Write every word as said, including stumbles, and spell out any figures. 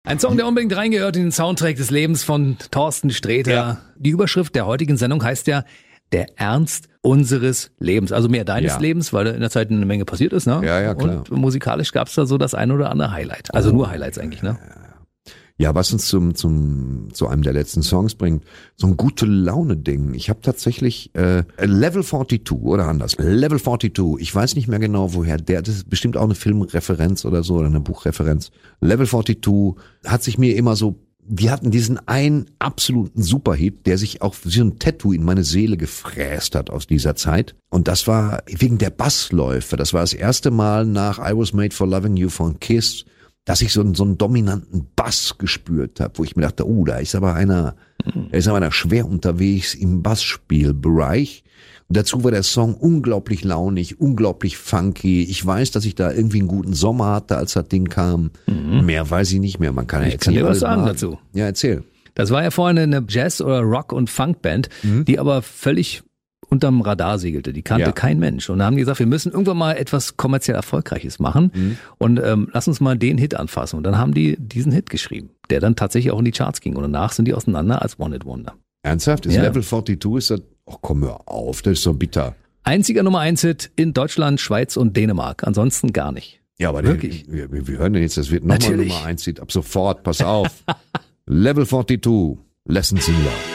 Ein Song, der unbedingt reingehört in den Soundtrack des Lebens von Thorsten Sträter. Ja. Die Überschrift der heutigen Sendung heißt ja Der Ernst unseres Lebens. Also mehr deines ja. Lebens, weil in der Zeit eine Menge passiert ist, ne? Ja, ja, klar. Und musikalisch gab es da so das ein oder andere Highlight. Also oh. nur Highlights eigentlich, ne? Ja, was uns zum zum zu einem der letzten Songs bringt, so ein gute Laune-Ding. Ich habe tatsächlich äh, Level zweiundvierzig oder anders. Level zweiundvierzig. Ich weiß nicht mehr genau, woher der. Das ist bestimmt auch eine Filmreferenz oder so oder eine Buchreferenz. Level zweiundvierzig hat sich mir immer so. Wir hatten diesen einen absoluten Superhit, der sich auch wie so ein Tattoo in meine Seele gefräst hat aus dieser Zeit. Und das war wegen der Bassläufe. Das war das erste Mal nach I Was Made for Loving You von Kiss, dass ich so einen, so einen dominanten Bass gespürt habe, wo ich mir dachte, oh, da ist aber einer, da ist aber einer schwer unterwegs im Bassspielbereich. Und dazu war der Song unglaublich launig, unglaublich funky. Ich weiß, dass ich da irgendwie einen guten Sommer hatte, als das Ding kam. Mhm. Mehr weiß ich nicht mehr. Man kann ja ich kann dir was sagen dazu. Ja, erzähl. Das war ja vorhin eine Jazz- oder Rock- und Funkband, mhm. die aber völlig unterm Radar segelte. Die kannte ja. kein Mensch. Und da haben die gesagt, wir müssen irgendwann mal etwas kommerziell Erfolgreiches machen. Mhm. Und ähm, lass uns mal den Hit anfassen. Und dann haben die diesen Hit geschrieben, der dann tatsächlich auch in die Charts ging. Und danach sind die auseinander als One Hit Wonder. Ernsthaft? Ist ja. Level zweiundvierzig, ist das, ach komm, hör auf, das ist so bitter. Einziger Nummer eins Hit in Deutschland, Schweiz und Dänemark. Ansonsten gar nicht. Ja, aber wirklich. Den, wir, wir hören den jetzt, das wird nochmal Nummer eins Hit. Ab sofort, pass auf. Level zweiundvierzig, Lessons in Love.